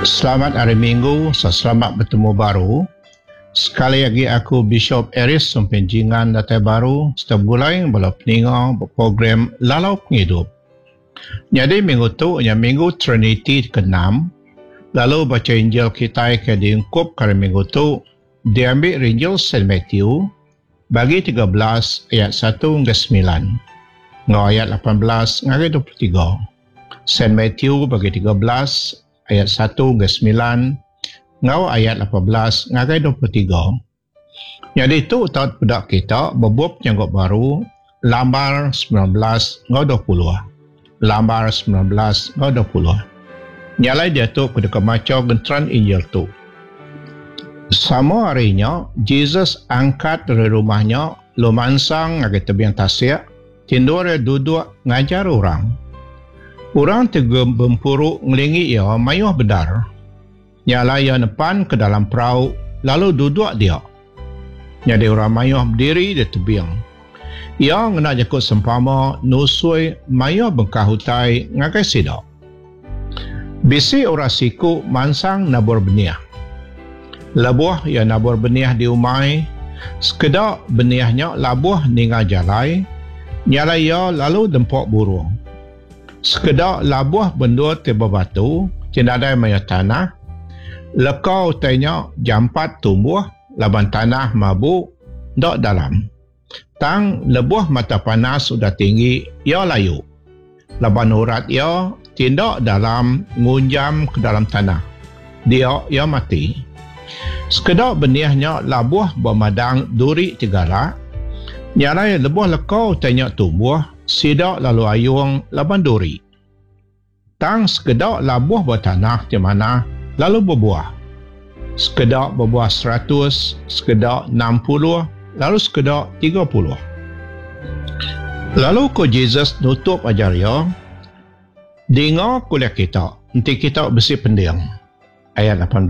Selamat hari Minggu, selamat bertemu baru. Sekali lagi aku Bishop Eris Sumpenjingan Datai Baru setiap bulan bala peninga berprogram Lalau Penghidup. Jadi minggu tu yang minggu Trinity ke-6. Lalu baca Injil kita ke diungkup kali minggu tu diambil Injil St. Matthew bagi 13 ayat 1 hingga 9. Ngau ayat 18 hingga 23. St. Matthew bagi 13 ayat 1 hingga 9, ngau ayat 18 ngagai 23. Jadi itu taut budak kita berbuat nyanggut baru lambar 19 ngau 20. Lambar 19 ngau 20. Nyalai dia tu kudu kemaca gentran Injil tu. Sama harinya Jesus angkat dari rumahnya lumansang ngagai tebiang tasik tindur duduk ngajar orang. Orang tegem bempuruk ngelingi ia mayuh bedar. Nyala ia depan ke dalam perahu, lalu duduk dia. Jadi orang mayuh berdiri di tebiang. Ia ngena jakut sempama nusui mayuh bengkahutai ngagai sidak. Bisi orang siku mansang nabur benih. Labuh ia nabur benih di umai. Sekedar benihnya labuh ninggal jalai. Nyala ia lalu dempok burung. Sekedar labuh bendua tiba batu, cendadai maya tanah, lekau tanya jampat tumbuh, laban tanah mabuk, dok dalam. Tang lebuh mata panas sudah tinggi, ia layu. Laban urat ia, tindak dalam, ngunjam ke dalam tanah. Dia, ia mati. Sekedar benihnya labuh bermadang duri tigala, nyalai lebuh lekau tanya tumbuh, sidak lalu ayung laban duri. Tang sekedar labuh bertanah di mana lalu berbuah. Sekedar berbuah 100, sekedar 60, lalu sekedar 30. Lalu ko Jesus nutup ajaria, dengar kuliah kita, nanti kita besi pendiang. Ayat 18.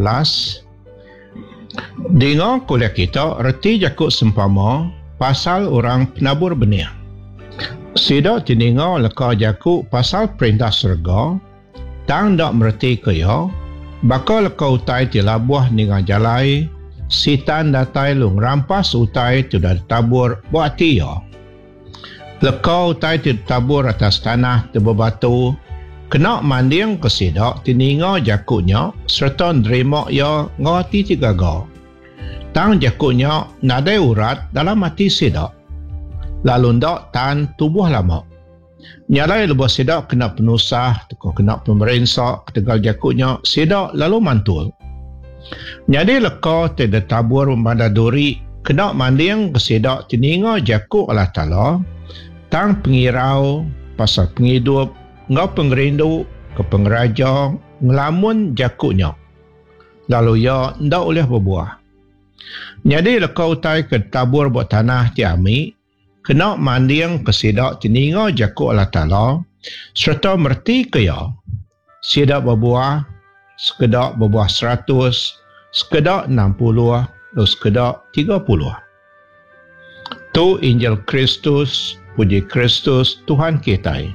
Dengar kuliah kita, reti jakut sempama, pasal orang penabur benih. Sidak tininga leka jaku pasal perintah surga, tang dak mereti kaya, bakal leka utai ti labuh ninga jalai, sitan datai lung rampas utai tu dah tabur buat ya. Leka utai ti tabur atas tanah tu berbatu, kena manding ke sidak tininga jakunya, serta nerima ya ngati tigaga. Tang jakunya nadai urat dalam hati sidak. Lalu ndak tan tubuh lama. Nyalai lebuh sidak kena penusah, kena pemerintah, ketegal jakutnya, sidak lalu mantul. Jadi leka tidak tabur pada duri, kena manding ke sidak tininga jakut Allah Ta'ala, tang pengirau, pasal penghidup, ngau pengerindu, ke pengeraja, ngelamun jakutnya. Lalu ya ndak boleh berbuah. Jadi leka utai ke tabur buat tanah tiami, kena manding ke sidak tininga jakut Allah Ta'ala, serta merti kaya. Sidak berbuah, sekedar berbuah 100, sekedar 60, dan sekedar 30. Tu Injil Kristus, puji Kristus, Tuhan kita.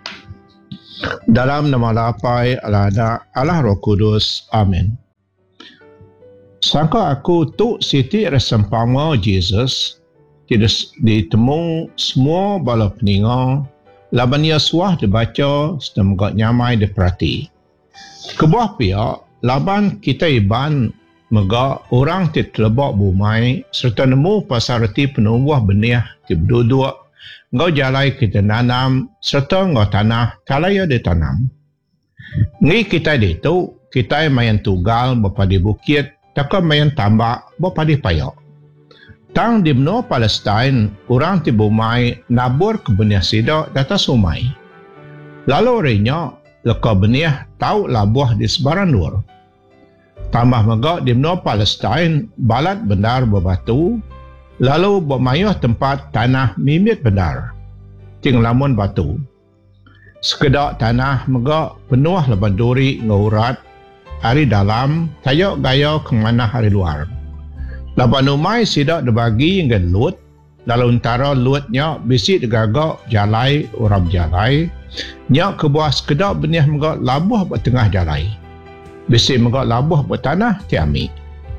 Dalam nama Bapa, Allah, Allah Roh Kudus. Amin. Sangka aku tu siti resempama Jesus, tidak ditemu semua bala peninga, laban ia suah dibaca, setempat nyamai diperhati. Kebuah pihak, laban kita iban, mega orang terlebak bumai, serta nemu pasal reti penumbuh benih, duduk, ngau jalai kita nanam, serta ngau tanah, kalaya ditanam. Ngi kita itu, kita main tugal, bapa di bukit, takkan main tambak, bapa di payak. Tang di benua Palestin, orang di bumai nabur ke benih sidak data sumai. Lalu rinya, leka benih tahu labuh di sebaran luar. Tambah megak di benua Palestin, balat bendar berbatu, lalu bermayuh tempat tanah mimit bendar. Ting lamun batu. Sekedar tanah megak penuh leban duri ngaurat, hari dalam, tayak gaya ke mana hari luar. Lapan umai sidak dibagi dengan lut, lalu antara lutnya bisi digagak jalai, orang jalai, nyak ke buah sekedar benih megak labuh buat tengah jalai. Bisi megak labuh bertanah ti ambil.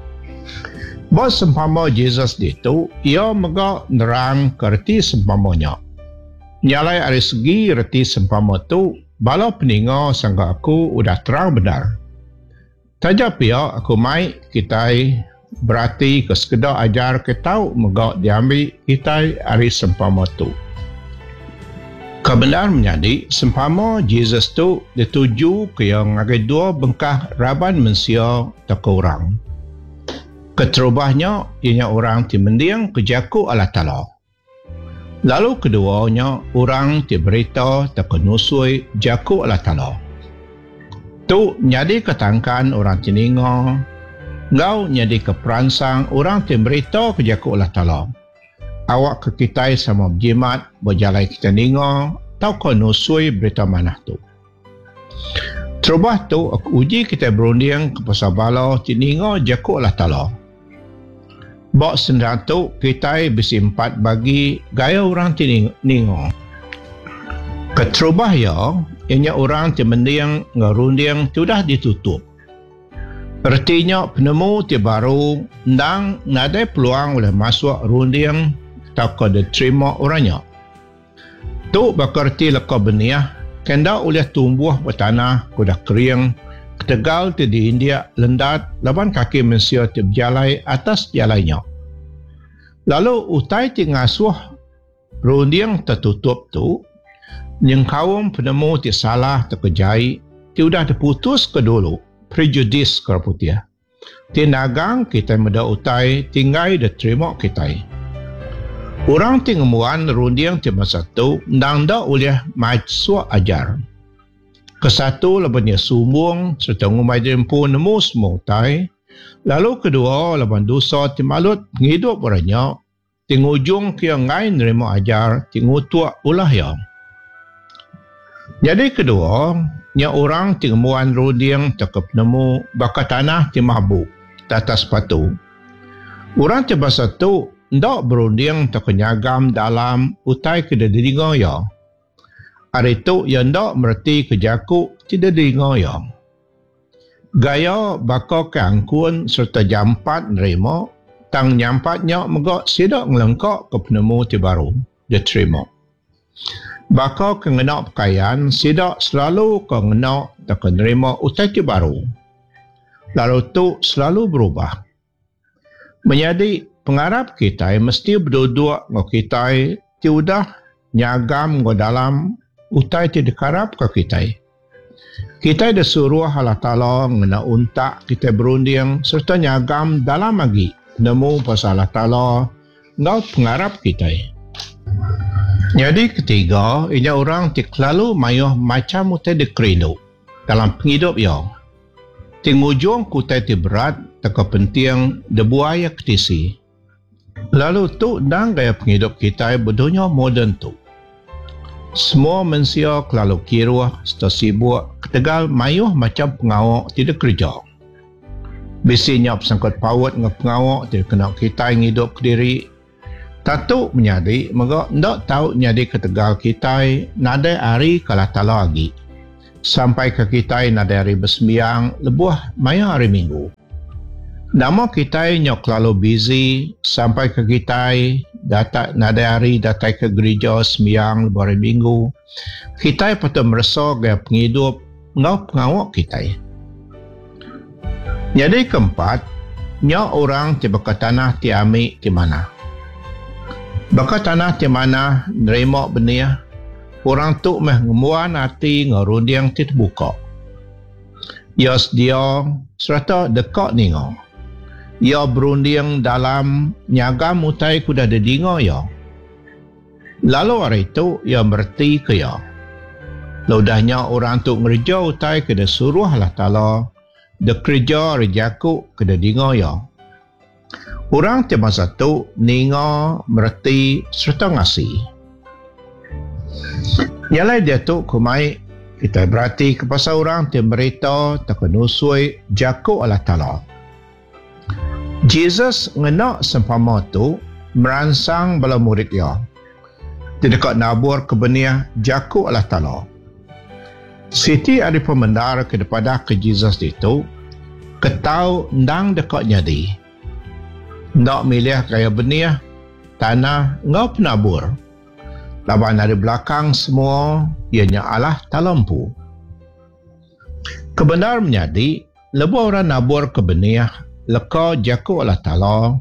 Bos sempama Jesus itu, ia megak nerang ke reti sempamanya. Nyalai dari segi reti sempama tu, bala peninga sangka aku udah terang benar. Tajap ya aku mai kita berarti ke sekedar ajar ke tahu megak diambil kita hari sempama tu. Kebenar menjadi sempama Jesus tu dituju ke yang ada dua bengkah raban manusia tak orang. Keterubahnya ianya orang ti mendiang ke jaku Allah Ta'ala. Lalu keduanya orang ti berita tak nusui jaku Allah Ta'ala. Tu nyadi ketangkan orang ti ninga, ngau nyadi keperansang orang ti berita ke jaku Allah Ta'ala. Awak ke kita sama berjimat berjalai kita ninga, tau ke nusui berita manah tu. Terubah tu aku uji kita berunding ke pasal bala ti ninga jaku Allah Ta'ala. Bak sendang tu kita bersimpat bagi gaya orang ti ningo. Keterubah ya, ianya orang ti mendiang ngerunding sudah ditutup. Artinya penemu ti baru ndang nadai peluang oleh masuk runding tak ada terima orangnya. Tu bakarti leka beniah kenda oleh tumbuh bertanah kuda kering ketegal ti di India lendat laban kaki manusia ti berjalai atas jalannya. Lalu utai ti ngasuh runding tertutup tu yang kaum penemu ti salah terkejai ti udah diputus ke dulu prejudis ke putih. Ti nagang kita muda utai tinggai diterima kita. Orang ti ngemuan runding ti masa tu ndang dak oleh masuk ajar. Kesatu lebannya sumbung serta ngumai dempu nemu semua utai. Lalu kedua leban dosa ti malut ngidup orangnya tingujung kia ngai nerima ajar tingutua ulah ya. Jadi kedua nya orang tingemuan runding tekep nemu bakat tanah ti mabuk atas sepatu. Orang ti bahasa tu ndak berunding terkenyagam dalam utai kededinga ya. Hari tu yang ndak merti kejaku tidak dengar ya. Gaya bakal keangkuan serta jampat nerima, tang nyampatnya megak sidak ngelengkak ke penemu ti baru, dia terima. Bakal kengenak pakaian, sidak selalu kengenak tak nerima utai ti baru. Lalu tu selalu berubah. Menjadi pengarap kita mesti berduduk dengan kita ti udah nyagam ke dalam utai ti dikarap ke kita. Kita disuruh Allah Ta'ala ngena untak kita berunding serta nyagam dalam lagi nemu pasal Allah Ta'ala ngau pengarap kita. Jadi ketiga, inya orang ti lalu mayuh macam utai dikridu dalam penghidup ya. Tingujung kutai ti berat teka penting debuaya ketisi. Lalu tu dang gaya penghidup kita berdunia moden tu. Semua manusia kelalu kiruah, sibuk, ketegal mayuh macam pengawak tidak kerja. Bisinya pesangkut pawat dengan pengawak tidak kena kita yang hidup diri. Tatu menyadi, maka tidak tahu nyadi ketegal kita nadai hari kalah tala lagi. Sampai ke kita nadai hari bersembiang, lebuh mayuh hari minggu. Nama kita nyok lalu busy sampai ke kita datang nada hari datang ke gereja sembiang hari minggu. Kita patut merasa gaya penghidup ngau pengawak kita. Jadi keempat, nya orang ti baka tanah ti ami ti mana. Baka tanah ti mana nerima benih. Orang tu meh ngemuan hati ngerunding ti terbuka. Yas dia serta dekat ningo. Ia berunding dalam nyagam utai kuda dedinga ya. Lalu hari itu ia berti ke ya. Laudahnya orang tu ngerja utai kuda suruh Allah Ta'ala dekerja rejaku kuda dinga ya. Orang ti masa tu ninga merti serta ngasih. Nyalai dia tu kumai kita berarti kepada orang ti berita tak nusui jaku Allah Ta'ala. Jesus ngenak sempama tu meransang bala murid dia. Di dekat nabur kebenih jaku Allah Ta'ala. Siti ada pemendar kepada ke Jesus itu, Ketau ndang dekat nyadi. Ndak milih gaya benih, tanah ngau penabur. Laban dari belakang semua, ianya Allah talampu. Kebenar menyadi, lebih orang nabur ke benih, leka jaku Allah Ta'ala.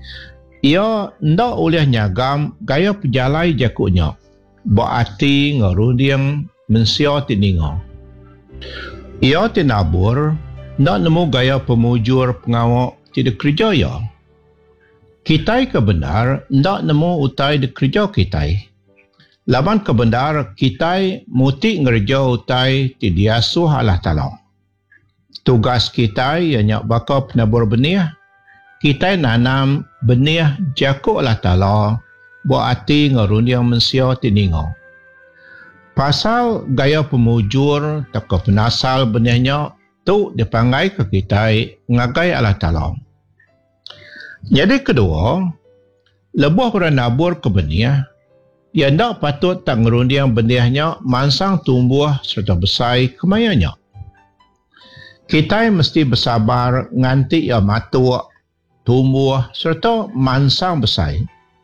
Ia ndak boleh nyagam gaya pejalai jakuknya. Berarti ngerundiang mensio tiningo. Ia tinabur, ndak nemu gaya pemujur pengawak tidak kerja ya. Kitai kebenar, ndak nemu utai di kerja kitai. Laban kebenar, kitai muti ngerja utai tidiasuh Allah Ta'ala. Tugas kitai ianya bakal penabur benih. Kitai nanam benih jakuk Allah Ta'ala. Berarti ngerundiang mensio tiningo. Pasal gaya pemujur teka penasal benihnya tu dipanggil ke kitai ngagai Allah Ta'ala. Jadi kedua, lebih orang nabur ke benih, ia tak patut tak ngerundiang benihnya mansang tumbuh serta besar kemayanya. Kitai mesti bersabar nganti ia matuk, tumbuh serta mansang besar.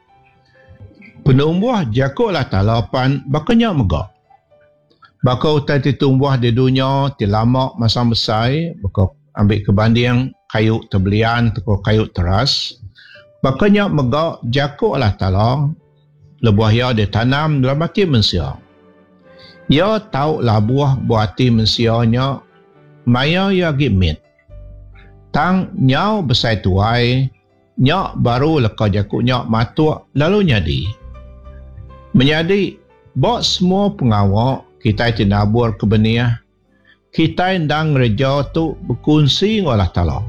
Penumbuh jakuk Allah Ta'ala pan bakanya megak. Bakal utai tumbuh di dunia, lama masang besar, bakal ambil kebanding kayu terbelian atau kayu teras. Bakanya megak jakuk Allah Ta'ala, lebuah ia ditanam dalam hati manusia. Ia tahu labuah buati manusianya, maya ia gimit. Tang nyau besar tuai, nyak baru leka jakuknya matuk lalu nyadi. Menyadi, buat semua pengawak, kita tinabur ke benih, kita ndang reja tu berkongsi dengan Allah Ta'ala.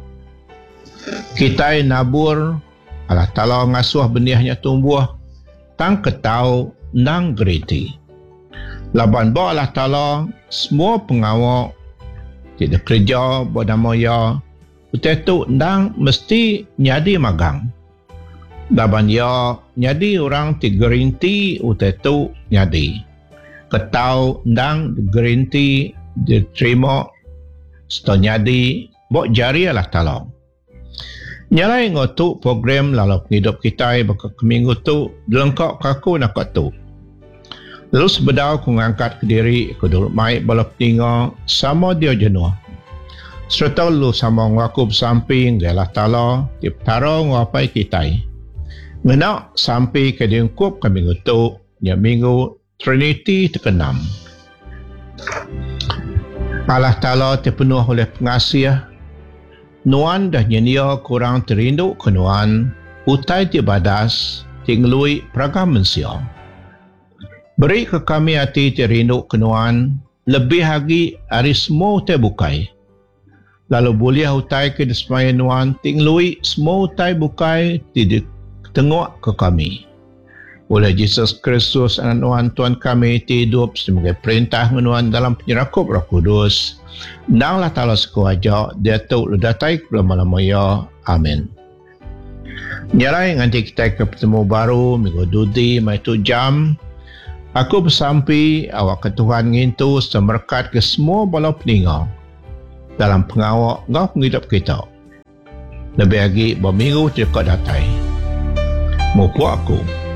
Kita nabur, Allah Ta'ala ngasuh benihnya tumbuh, tang ketau ndang geriti. Laban bawa Allah Ta'ala, semua pengawak, tidak kerja buat nama ya, utai tu ndang mesti nyadi magang. Laban ya nyadi orang ti gerinti utai tu nyadi. Ketau ndang gerinti diterima setelah nyadi buat jari Allah Ta'ala. Nyalai ngotu program lalu hidup kita bakal minggu tu lengkap kaku nak tu. Lalu sebedau ku ngangkat ke diri ku duduk mai balap tinggal sama dia jenuh. Serta lu sama ngaku bersamping dia Allah Ta'ala di petara ngapai kita. Ngenak sampai ke diungkup ke minggu tu, ya minggu Trinity terkenam. Allah Ta'ala terpenuh oleh pengasih. Nuan dah nyenia kurang terinduk ke Nuan, utai tibadas, tinglui peragam mensia. Beri ke kami hati terinduk ke Nuan, lebih lagi hari semua utai bukai. Lalu boleh utai ke dismaya Nuan, tinglui semua utai bukai tidak tengok ke kami. Oleh Yesus Kristus anak Tuhan kami hidup sebagai perintah menuan dalam penyerakup Roh Kudus. Nanglah Ta'ala sekuaja dia tu ledatai lama-lama ya. Amin. Nyarai nanti kita ke bertemu baru minggu dudi mai tu jam. Aku bersampi awak ke Tuhan ngintu semerkat ke semua bala peninga dalam pengawak ngau penghidup kita. Lebih lagi berminggu dekat datai. Mupu aku.